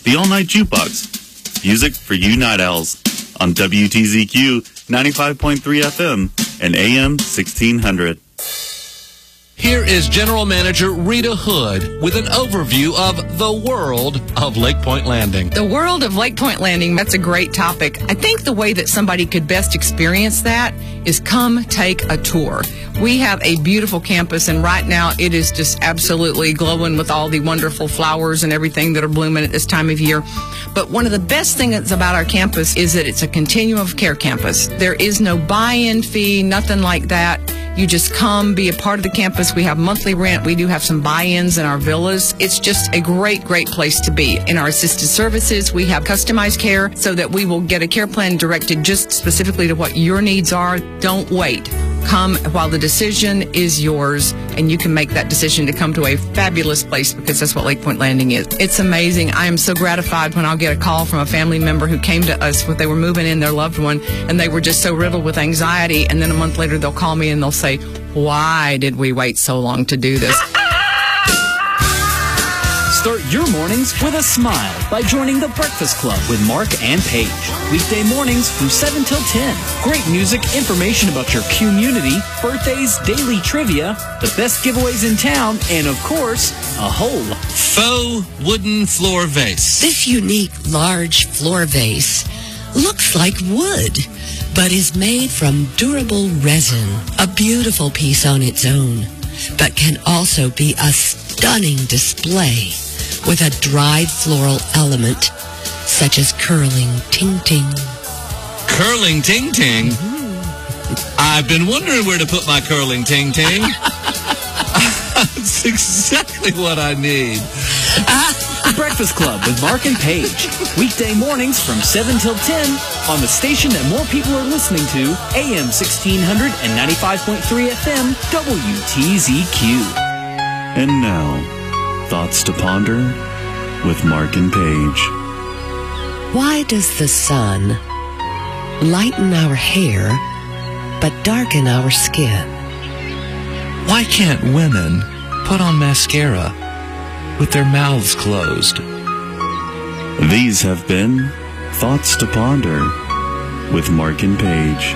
the all-night jukebox. Music for you night owls on WTZQ 95.3 FM and AM 1600. Here is General Manager Rita Hood with an overview of the world of Lake Point Landing. The world of Lake Point Landing, that's a great topic. I think the way that somebody could best experience that is come take a tour. We have a beautiful campus, and right now it is just absolutely glowing with all the wonderful flowers and everything that are blooming at this time of year. But one of the best things about our campus is that it's a continuum of care campus. There is no buy-in fee, nothing like that. You just come, be a part of the campus. We have monthly rent. We do have some buy-ins in our villas. It's just a great, great place to be. In our assisted services, we have customized care so that we will get a care plan directed just specifically to what your needs are. Don't wait. Come while the decision is yours, and you can make that decision to come to a fabulous place, because that's what Lake Point Landing is. It's amazing. I am so gratified when I'll get a call from a family member who came to us when they were moving in their loved one, and they were just so riddled with anxiety, and then a month later they'll call me and they'll say, "Why did we wait so long to do this?" Start your mornings with a smile by joining The Breakfast Club with Mark and Paige. Weekday mornings from 7 till 10. Great music, information about your community, birthdays, daily trivia, the best giveaways in town, and of course, a whole Faux wooden floor vase. This unique large floor vase looks like wood, but is made from durable resin. A beautiful piece on its own, but can also be a stunning display with a dried floral element such as curling ting-ting. Curling ting-ting? I've been wondering where to put my curling ting-ting. That's exactly what I need. The Breakfast Club with Mark and Paige. Weekday mornings from 7 till 10 on the station that more people are listening to, AM 1600 and 95.3 FM, WTZQ. And now, Thoughts to Ponder with Mark and Paige. Why does the sun lighten our hair but darken our skin? Why can't women put on mascara with their mouths closed? These have been Thoughts to Ponder with Mark and Paige.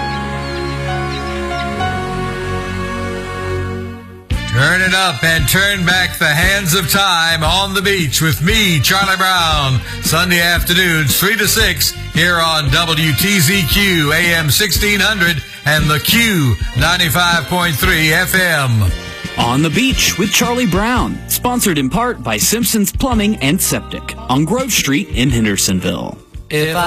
Turn it up and turn back the hands of time on the beach with me, Charlie Brown. Sunday afternoons, 3 to 6, here on WTZQ AM 1600 and the Q 95.3 FM. On the Beach with Charlie Brown, sponsored in part by Simpson's Plumbing and Septic on Grove Street in Hendersonville. If